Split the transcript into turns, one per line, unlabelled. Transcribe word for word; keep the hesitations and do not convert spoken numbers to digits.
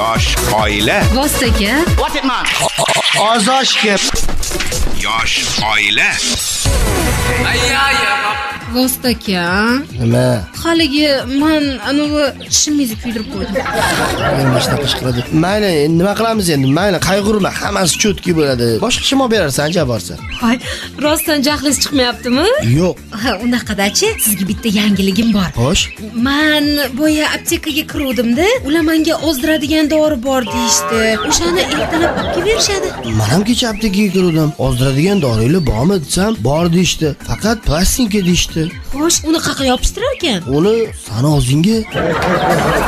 Yosh oila.
Vostaka.
What it man?
Ozoshga.
Yosh oila.
Vostaka.
Nima?
Haligi men anavi tishingizni kuydirib qo'ydim.
Nima ishni qishqiradi? Mayli, nima qilamiz endi? Mayli, qayg'urma, hammasi chotki bo'ladi. Boshqa ishim olib berarsan, ja borsa.
Voy, rostdan jahlingiz chiqmayaptimi?
Yo'q.
Ha, unaqada-chi, sizga bitta yangiligim bor.
Xo'sh.
Men boya aptekaga kiruvdim-da, ular menga ozdiradigan dori bor deyishdi. O'shani ertalab olib kelishadi.
Men ham kecha aptekaga kirdim. Ozdiradigan dorilar bormi desam, bor deyishdi. Faqat plastinka deyishdi.
Xo'sh, uni qayerga yopishtirar ekan?
Uni sana o'zingga